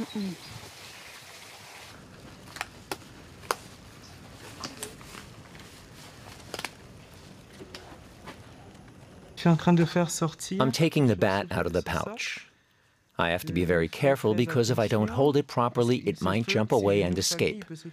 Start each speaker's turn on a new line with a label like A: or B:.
A: Tu es en train de faire sortir.
B: I'm taking the bat out of the pouch. I have to be very careful because if I don't hold it properly, it might jump away and escape.